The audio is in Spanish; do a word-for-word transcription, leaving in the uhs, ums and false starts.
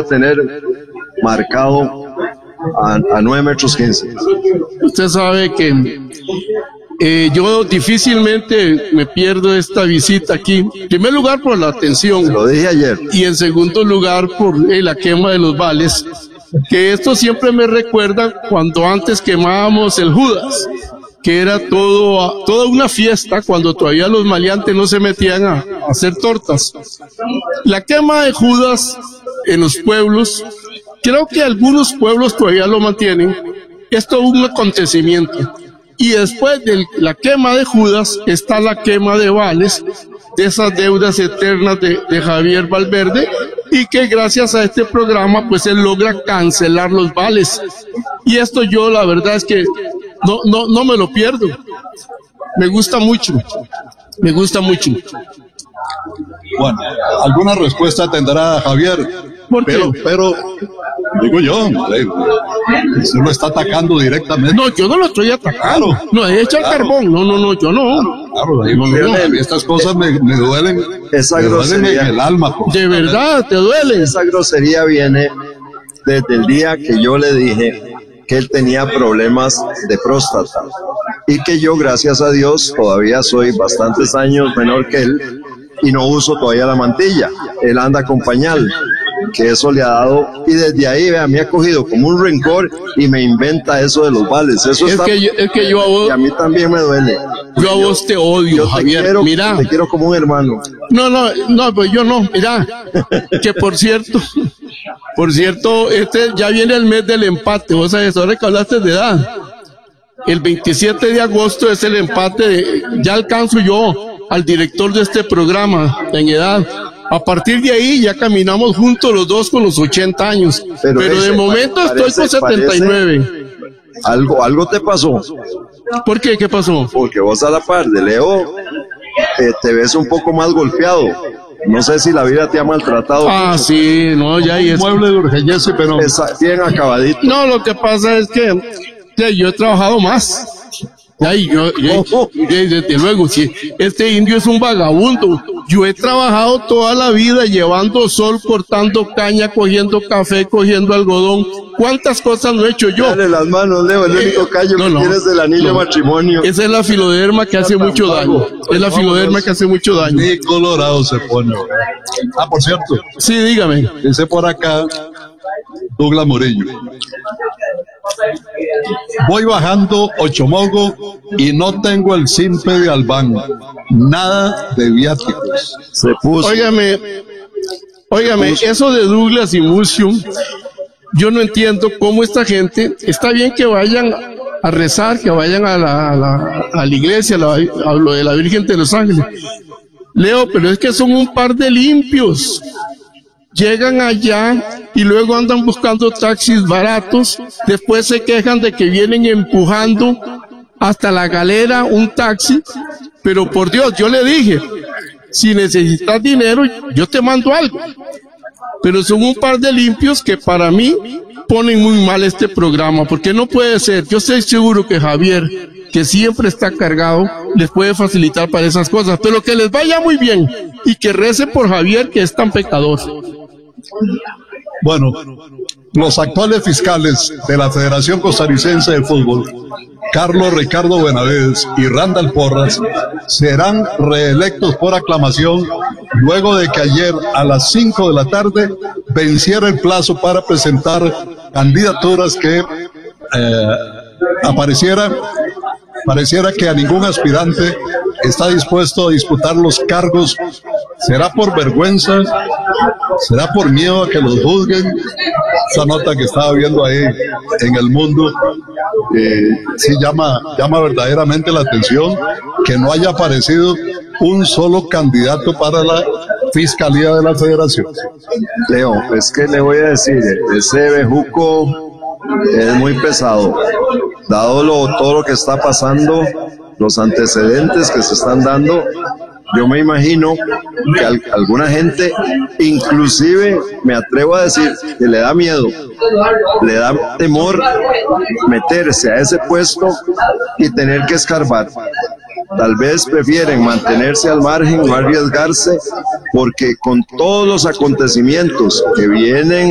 a tener marcado a, a nueve metros quince. Usted sabe que eh, yo difícilmente me pierdo esta visita aquí. En primer lugar por la atención. Lo dije ayer. Y en segundo lugar por eh, la quema de los vales. Que esto siempre me recuerda cuando antes quemábamos el Judas, que era todo, toda una fiesta cuando todavía los maleantes no se metían a, a hacer tortas. La quema de Judas en los pueblos, creo que algunos pueblos todavía lo mantienen, es todo un acontecimiento. Y después de la quema de Judas está la quema de vales, de esas deudas eternas de, de Javier Valverde, y que gracias a este programa pues él logra cancelar los vales. Y esto yo la verdad es que no, no, no me lo pierdo. Me gusta mucho, me gusta mucho. Bueno, alguna respuesta tendrá Javier, pero, pero digo yo, se lo está atacando directamente. No, yo no lo estoy atacando. Claro, no, es echar claro. carbón. No, no, no, yo no. Claro, digo, no, no, estas cosas me, me duelen, Esa me duelen grosería. en el alma. Por De verdad, te duele. Esa grosería viene desde el día que yo le dije que él tenía problemas de próstata y que yo, gracias a Dios, todavía soy bastantes años menor que él y no uso todavía la mantilla. Él anda con pañal, que eso le ha dado, y desde ahí, vea, me ha cogido como un rencor y me inventa eso de los vales. Eso Es está, que yo, es que yo a vos, y a mí también me duele. yo a vos te odio, Yo te Javier. quiero, Mira. te quiero como un hermano. No, no, no, pues yo no, mira, que por cierto, por cierto, este ya viene el mes del empate, vos sabés, ahora que hablaste de edad, el veintisiete de agosto es el empate, de, ya alcanzo yo al director de este programa en edad, a partir de ahí ya caminamos juntos los dos con los ochenta años, pero, pero ese, de momento parece, estoy con setenta y nueve. Parece, algo, algo te pasó. ¿Por qué? ¿Qué pasó? Porque vos a la par de Leo eh, te ves un poco más golpeado. No sé si la vida te ha maltratado. Ah, mucho. sí, no, ya ahí es. Mueble de urgencia, pero Esa, bien acabadito. No, lo que pasa es que, que yo he trabajado más. Ay, yo, yo, yo, desde luego, si este indio es un vagabundo. Yo he trabajado toda la vida llevando sol, cortando caña, cogiendo café, cogiendo algodón. ¿Cuántas cosas no he hecho yo? Dale las manos, Leo, el único callo no, que no, tienes del anillo no. de matrimonio. Esa es la filoderma que hace mucho daño. Es la filoderma que hace mucho daño. ni colorado se pone. Ah, por cierto, Sí, dígame. dice por acá Douglas Murillo. Voy bajando Ochomogo y no tengo el simpe de Albán. Nada de viáticos. Se puso. Óigame, óigame, eso de Douglas y Museum, yo no entiendo cómo esta gente, está bien que vayan a rezar, que vayan a la, a la, a la iglesia, a, la, a lo de la Virgen de los Ángeles. Leo, pero es que son un par de limpios. Llegan allá y luego andan buscando taxis baratos, después se quejan de que vienen empujando hasta la galera un taxi, pero por Dios, yo le dije, si necesitas dinero, yo te mando algo. Pero son un par de limpios que para mí ponen muy mal este programa, porque no puede ser. Yo estoy seguro que Javier, que siempre está cargado, les puede facilitar para esas cosas, pero que les vaya muy bien y que recen por Javier, que es tan pecador. Bueno, los actuales fiscales de la Federación Costarricense de Fútbol, Carlos Ricardo Benavides y Randall Porras, serán reelectos por aclamación luego de que ayer a las cinco de la tarde venciera el plazo para presentar candidaturas que eh, apareciera, pareciera que a ningún aspirante está dispuesto a disputar los cargos. ¿Será por vergüenza? ¿Será por miedo a que los juzguen? Esa nota que estaba viendo ahí en El Mundo, eh, sí llama, llama verdaderamente la atención que no haya aparecido un solo candidato para la Fiscalía de la Federación. Leo, es que le voy a decir, ese bejuco es muy pesado, dado lo, todo lo que está pasando, los antecedentes que se están dando. Yo me imagino que al, alguna gente, inclusive me atrevo a decir que le da miedo, le da temor meterse a ese puesto y tener que escarbar. Tal vez prefieren mantenerse al margen, no arriesgarse, porque con todos los acontecimientos que vienen